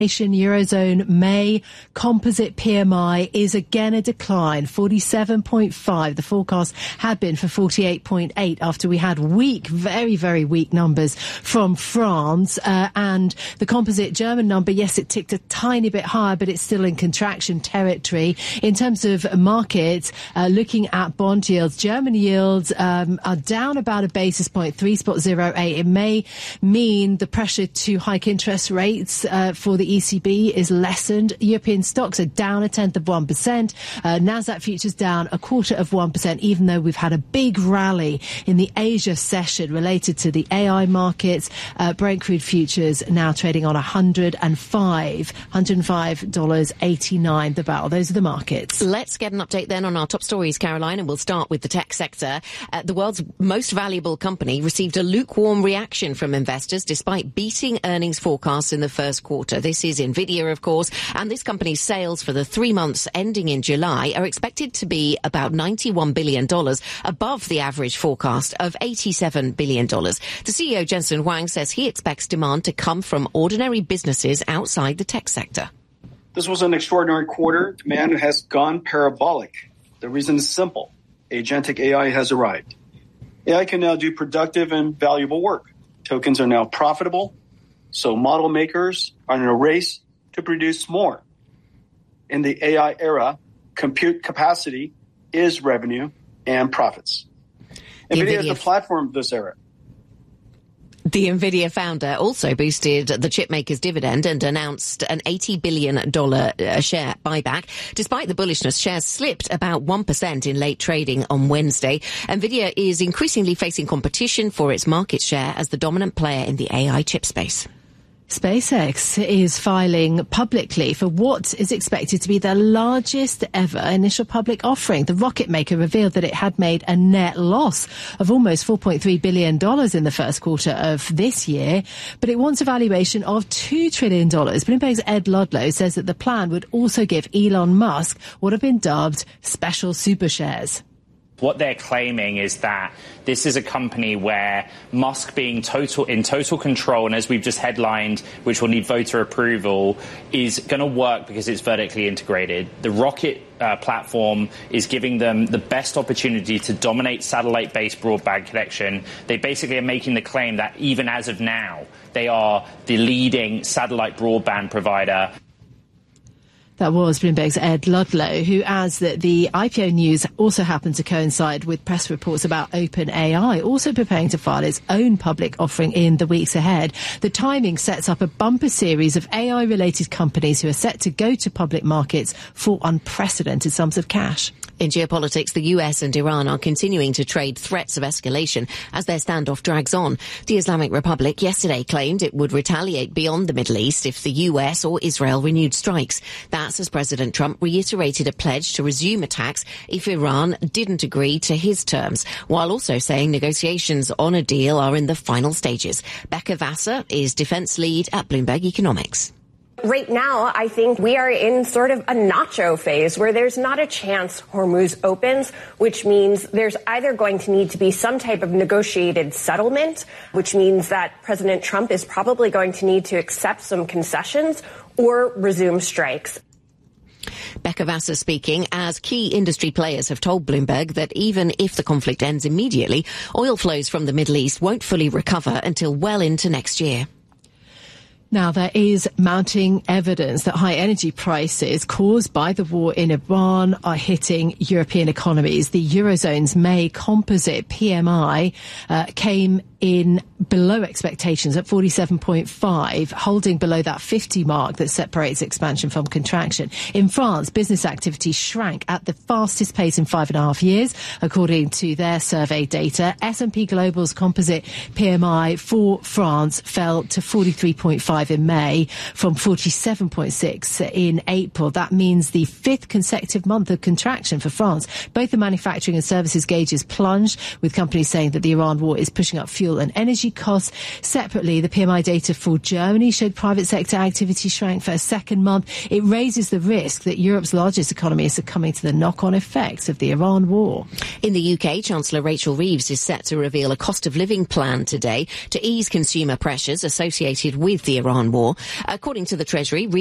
Eurozone May composite PMI is again a decline, 47.5. The forecast had been for 48.8 after we had weak, very, very weak numbers from France. And the composite German number, yes, it ticked a tiny bit higher, but it's still in contraction territory. In terms of markets, looking at bond yields, German yields are down about a basis point, 3.08. It may mean the pressure to hike interest rates for the ECB is lessened. European stocks are down 0.1%. Nasdaq futures down 0.25%, even though we've had a big rally in the Asia session related to the AI markets. Brent crude futures now trading on $105.89 the barrel. Those are the markets. Let's get an update then on our top stories, Caroline, and we'll start with the tech sector. The world's most valuable company received a lukewarm reaction from investors despite beating earnings forecasts in the first quarter. This is Nvidia, of course, and this company's sales for the 3 months ending in July are expected to be about $91 billion above the average forecast of $87 billion. The CEO, Jensen Huang, says he expects demand to come from ordinary businesses outside the tech sector. This was an extraordinary quarter. Demand has gone parabolic. The reason is simple. Agentic AI has arrived. AI can now do productive and valuable work. Tokens are now profitable, so model makers are in a race to produce more. In the AI era, compute capacity is revenue and profits. NVIDIA is the platform of this era. The Nvidia founder also boosted the chipmaker's dividend and announced an $80 billion share buyback. Despite the bullishness, shares slipped about 1% in late trading on Wednesday. Nvidia is increasingly facing competition for its market share as the dominant player in the AI chip space. SpaceX is filing publicly for what is expected to be the largest ever initial public offering. The rocket maker revealed that it had made a net loss of almost $4.3 billion in the first quarter of this year, but it wants a valuation of $2 trillion. Bloomberg's Ed Ludlow says that the plan would also give Elon Musk what have been dubbed special super shares. What they're claiming is that this is a company where Musk being in total control, and as we've just headlined, which will need voter approval, is going to work because it's vertically integrated. The rocket platform is giving them the best opportunity to dominate satellite-based broadband connection. They basically are making the claim that even as of now, they are the leading satellite broadband provider. That was Bloomberg's Ed Ludlow, who adds that the IPO news also happened to coincide with press reports about OpenAI also preparing to file its own public offering in the weeks ahead. The timing sets up a bumper series of AI-related companies who are set to go to public markets for unprecedented sums of cash. In geopolitics, the US and Iran are continuing to trade threats of escalation as their standoff drags on. The Islamic Republic yesterday claimed it would retaliate beyond the Middle East if the US or Israel renewed strikes. That's as President Trump reiterated a pledge to resume attacks if Iran didn't agree to his terms, while also saying negotiations on a deal are in the final stages. Becca Vassar is defense lead at Bloomberg Economics. Right now, I think we are in sort of a nacho phase where there's not a chance Hormuz opens, which means there's either going to need to be some type of negotiated settlement, which means that President Trump is probably going to need to accept some concessions or resume strikes. Becca Vassar speaking as key industry players have told Bloomberg that even if the conflict ends immediately, oil flows from the Middle East won't fully recover until well into next year. Now, there is mounting evidence that high energy prices caused by the war in Iran are hitting European economies. The Eurozone's May composite PMI came in below expectations at 47.5, holding below that 50 mark that separates expansion from contraction. In France, business activity shrank at the fastest pace in 5.5 years, according to their survey data. S&P Global's composite PMI for France fell to 43.5 in May from 47.6 in April. That means the fifth consecutive month of contraction for France. Both the manufacturing and services gauges plunged, with companies saying that the Iran war is pushing up fuel fuel and energy costs. Separately, the PMI data for Germany showed private sector activity shrank for a second month. It raises the risk that Europe's largest economy is succumbing to the knock-on effects of the Iran war. In the UK, Chancellor Rachel Reeves is set to reveal a cost of living plan today to ease consumer pressures associated with the Iran war. According to the Treasury,